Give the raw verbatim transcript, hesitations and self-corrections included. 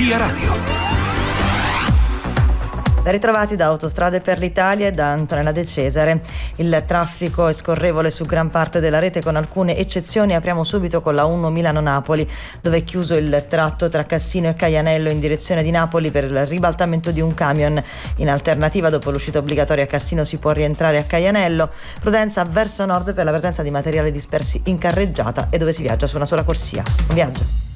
Via Radio. Ben ritrovati da Autostrade per l'Italia e da Antonella De Cesare. Il traffico è scorrevole su gran parte della rete, con alcune eccezioni. Apriamo subito con la uno Milano-Napoli, dove è chiuso il tratto tra Cassino e Caianello in direzione di Napoli per il ribaltamento di un camion. In alternativa, dopo l'uscita obbligatoria a Cassino, si può rientrare a Caianello. Prudenza verso nord per la presenza di materiali dispersi in carreggiata e dove si viaggia su una sola corsia. Buon viaggio.